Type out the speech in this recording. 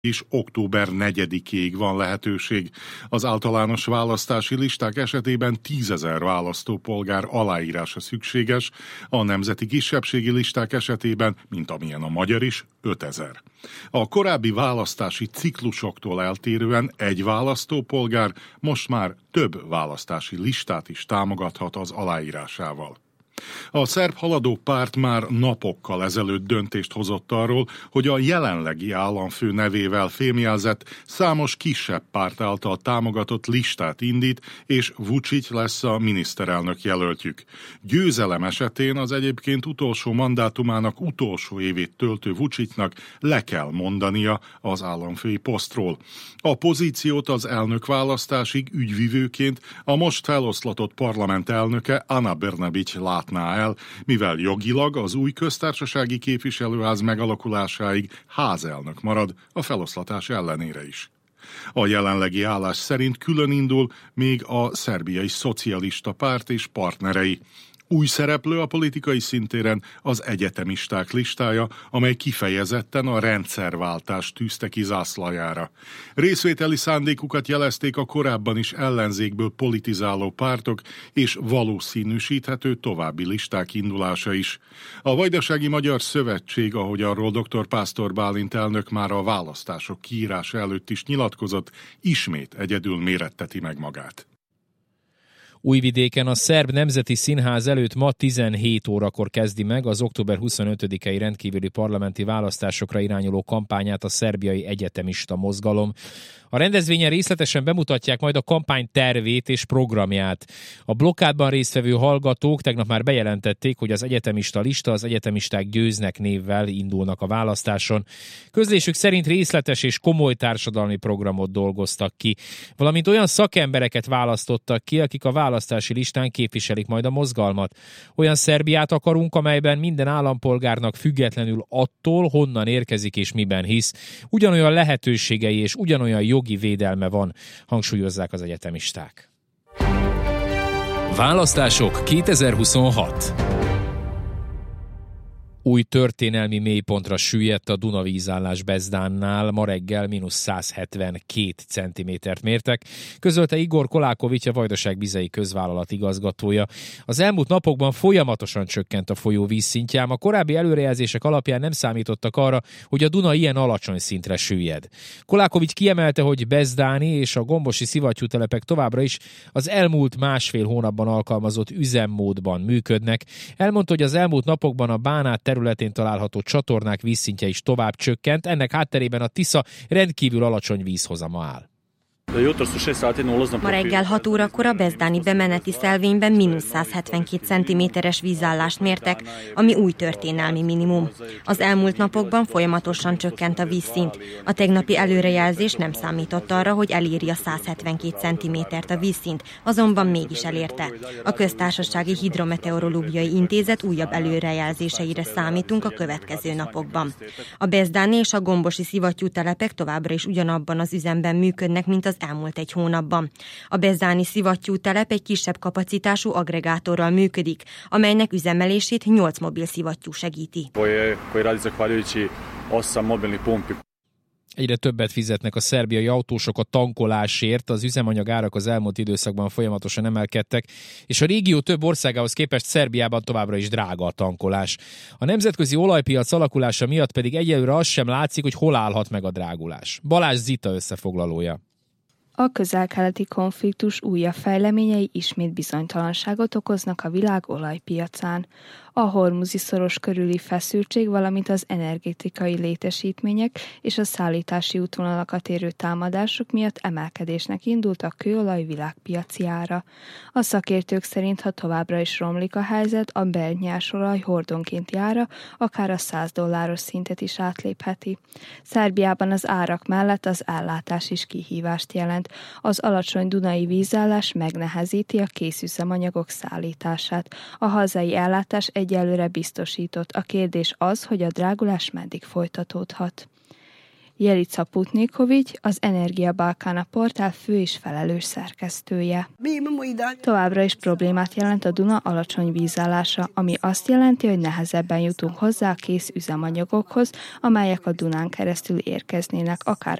is október 4-ig van lehetőség. Az általános választási listák esetében 10 000 választópolgár aláírása szükséges, a nemzeti kisebbségi listák esetében, mint amilyen a magyar is, 5000. A korábbi választási ciklusoktól eltérően egy választópolgár most már több választási listát is támogathat az aláírásával. A szerb haladó párt már napokkal ezelőtt döntést hozott arról, hogy a jelenlegi államfő nevével fémjelzett számos kisebb párt által támogatott listát indít, és Vučić lesz a miniszterelnök jelöltjük. Győzelem esetén az egyébként utolsó mandátumának utolsó évét töltő Vučićnak le kell mondania az államfői posztról. A pozíciót az elnökválasztásig ügyvivőként a most feloszlatott parlament elnöke Ana Brnabić látná el, mivel jogilag az új köztársasági képviselőház megalakulásáig házelnök marad a feloszlatás ellenére is. A jelenlegi állás szerint külön indul még a szerbiai szocialista párt és partnerei. Új szereplő a politikai szintéren az egyetemisták listája, amely kifejezetten a rendszerváltást tűzte ki zászlajára. Részvételi szándékukat jelezték a korábban is ellenzékből politizáló pártok, és valószínűsíthető további listák indulása is. A Vajdasági Magyar Szövetség, ahogy arról dr. Pásztor Bálint elnök már a választások kiírása előtt is nyilatkozott, ismét egyedül méretteti meg magát. Újvidéken a Szerb Nemzeti Színház előtt ma 17 órakor kezdi meg az október 25-i rendkívüli parlamenti választásokra irányuló kampányát a szerbiai egyetemista mozgalom. A rendezvényen részletesen bemutatják majd a kampány tervét és programját. A blokkádban résztvevő hallgatók tegnap már bejelentették, hogy az egyetemista lista az egyetemisták győznek névvel indulnak a választáson. Közlésük szerint részletes és komoly társadalmi programot dolgoztak ki, valamint olyan szakembereket választottak ki, akik a választási listán képviselik majd a mozgalmat. Olyan Szerbiát akarunk, amelyben minden állampolgárnak függetlenül attól, honnan érkezik és miben hisz, ugyanolyan lehetőségei és ugyanolyan jogi védelme van, hangsúlyozzák az egyetemisták. Választások 2026. Új történelmi mélypontra süllyedt a Dunavízállás Bezdánnál, ma reggel -172 centimétert mértek, közölte Igor Kolákovics, a Vajdaság Vizei Közvállalat igazgatója. Az elmúlt napokban folyamatosan csökkent a folyó vízszintje, ám a korábbi előrejelzések alapján nem számítottak arra, hogy a Duna ilyen alacsony szintre süllyed. Kolákovics kiemelte, hogy bezdáni és a gombosi szivattyútelepek továbbra is az elmúlt másfél hónapban alkalmazott üzemmódban működnek. Elmondta, hogy az elmúlt napokban a Bánát területén található csatornák vízszintje is tovább csökkent, ennek hátterében a Tisza rendkívül alacsony vízhozama áll. Ma reggel 6 órakor a bezdáni bemeneti szelvényben -172 cm-es vízállást mértek, ami új történelmi minimum. Az elmúlt napokban folyamatosan csökkent a vízszint. A tegnapi előrejelzés nem számított arra, hogy eléri a 172 cm-t a vízszint, azonban mégis elérte. A Köztársasági Hidrometeorológiai Intézet újabb előrejelzéseire számítunk a következő napokban. A bezdáni és a gombosi szivattyútelepek továbbra is ugyanabban az üzemben működnek, mint az elmúlt egy hónapban. A bezdáni szivattyútelep egy kisebb kapacitású aggregátorral működik, amelynek üzemelését 8 mobil szivattyú segíti. Egyre többet fizetnek a szerbiai autósok a tankolásért, az üzemanyagárak az elmúlt időszakban folyamatosan emelkedtek, és a régió több országához képest Szerbiában továbbra is drága a tankolás. A nemzetközi olajpiac alakulása miatt pedig egyelőre az sem látszik, hogy hol állhat meg a drágulás. Balázs Zita összefoglalója. A közel-keleti konfliktus újabb fejleményei ismét bizonytalanságot okoznak a világ olajpiacán. A Hormuzi-szoros körüli feszültség, valamint az energetikai létesítmények és a szállítási útvonalakat érő támadások miatt emelkedésnek indult a kőolaj világpiaci ára. A szakértők szerint, ha továbbra is romlik a helyzet, a Brent nyersolaj hordonkénti ára akár a $100 szintet is átlépheti. Szerbiában az árak mellett az ellátás is kihívást jelent. Az alacsony dunai vízállás megnehezíti a készüzemanyagok szállítását. A hazai ellátás egyelőre biztosított. A kérdés az, hogy a drágulás meddig folytatódhat. Jelica Putnikovics, az Energia Balkána portál fő és felelős szerkesztője. Továbbra is problémát jelent a Duna alacsony vízállása, ami azt jelenti, hogy nehezebben jutunk hozzá a kész üzemanyagokhoz, amelyek a Dunán keresztül érkeznének, akár